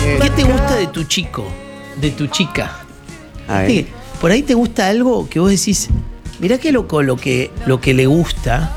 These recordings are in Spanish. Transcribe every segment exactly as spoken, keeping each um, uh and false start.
¿Qué te gusta de tu chico? De tu chica. A ver. ¿Qué? Por ahí te gusta algo que vos decís, mirá qué loco lo que, lo que le gusta.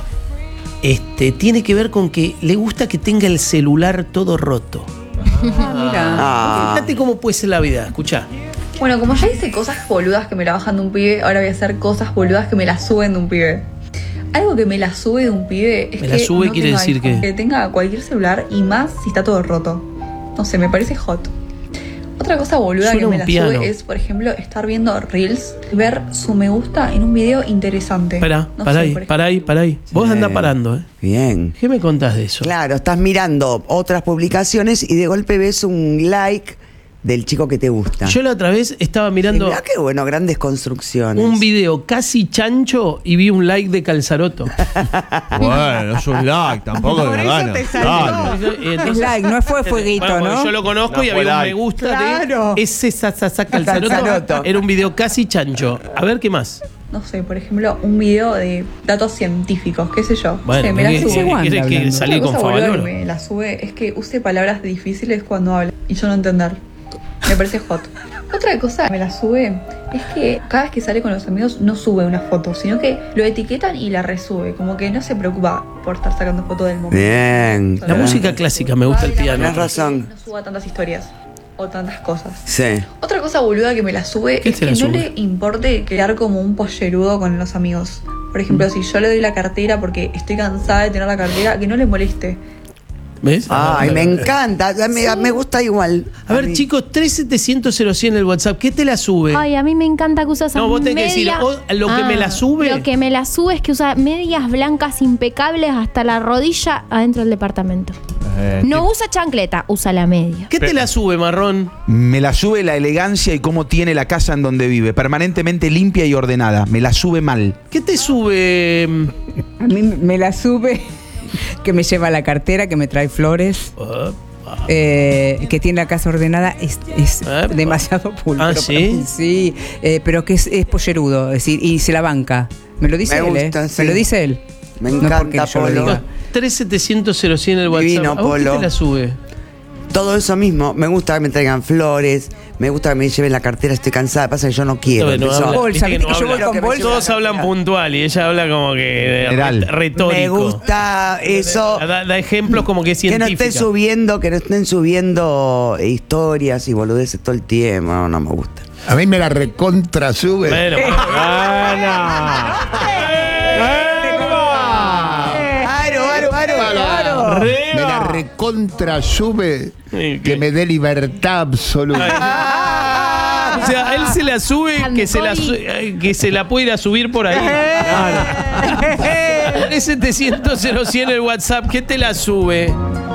Este, tiene que ver con que le gusta que tenga el celular todo roto. Ah, mira. Ah. Fíjate cómo puede ser la vida, escuchá. Bueno, como ya hice cosas boludas que me la bajan de un pibe, ahora voy a hacer cosas boludas que me la suben de un pibe. Algo que me la sube de un pibe es Me que la sube no quiere tenga decir iPhone, que- que tenga cualquier celular y más si está todo roto. No sé, me parece hot. Otra cosa boluda Suena que me un la piano. sube es, por ejemplo, estar viendo Reels y ver su me gusta en un video interesante. Pará, No pará sé, ahí, por pará ahí, pará ahí. Vos Sí. andás parando, ¿eh? Bien. ¿Qué me contás de eso? Claro, estás mirando otras publicaciones y de golpe ves un like del chico que te gusta. Yo la otra vez estaba Y mirando mirá qué bueno, grandes construcciones. un video casi chancho y vi un like de Calzaroto. Bueno, es un like, tampoco Por de eso gana. te salió. Dale. Y entonces- Es like, no fue fueguito, Bueno, porque ¿no? yo lo conozco No y fue había un like. me gusta Claro. de ese sa, sa, sa, Calzaroto. Calzaroto. Era un video casi chancho. A ver qué más. No sé, por ejemplo, un video de datos científicos, qué sé yo. Bueno, Sí, me la ¿qué- sube. qué- Wanda ¿quieres que hablando. salir Otra con cosa boluda Favaloro? que me la sube es que use palabras difíciles cuando habla y yo no entender. Me parece hot. Otra cosa que me la sube es que cada vez que sale con los amigos no sube una foto, sino que lo etiquetan y la resube. Como que no se preocupa por estar sacando fotos del momento. Bien. La música clásica me gusta el piano. Tenés razón. No suba tantas historias o tantas cosas. Sí. Otra cosa boluda que me la sube ¿Qué es te que la no sube? le importe quedar como un pollerudo con los amigos. Por ejemplo, si yo le doy la cartera porque estoy cansada de tener la cartera, que no le moleste. ¿Ves? Ay, me encanta. Me, me gusta igual. A ver, mí. chicos, tres setecientos cero cien el WhatsApp. ¿Qué te la sube? Ay, a mí me encanta que usa esas No, vos tenés que decir, medias- oh, lo que me la sube. Lo que me la sube es que usa medias blancas impecables hasta la rodilla adentro del departamento. Eh, No usa chancleta, usa la media. ¿Qué te la sube, Marrón? Me la sube la elegancia y cómo tiene la casa en donde vive, permanentemente limpia y ordenada. Me la sube mal. ¿Qué te sube? A mí me la sube que me lleva la cartera, que me trae flores, Oh, eh, que tiene la casa ordenada. Es, es Epa. demasiado pulcro. Ah, para ¿sí? mí, sí, eh, pero que es, es pollerudo, es decir, y se la banca. Me lo dice Me él, gusta, ¿eh? sí. Me lo dice él. Me No encanta, porque yo lo Polo. diga. tres setecientos cero cien el WhatsApp. Divino, ¿A vos qué Polo. te la sube? Todo eso mismo. Me gusta que me traigan flores. Me gusta que me lleven la cartera. Estoy cansada. Pasa que yo no quiero. No, no Empezó- habla, Bolsa, viste que viste no que yo voy habla. con Que me bolsa. lleva Todos la hablan cartera. puntual y ella habla como que de General. re- retórico. Me gusta eso. Da, da ejemplos como que es Que no científica. estén subiendo, que no estén subiendo historias y boludeces todo el tiempo. No, no me gusta. A mí me la recontra sube. Bueno, ¡Gana! Aro, aro, aro. Me la recontra sube Sí, que que- me dé libertad absoluta. o sea, él se la sube que se la, su- eh, que se la puede ir a subir por ahí. Claro. tres setecientos cero cien el WhatsApp, ¿qué te la sube?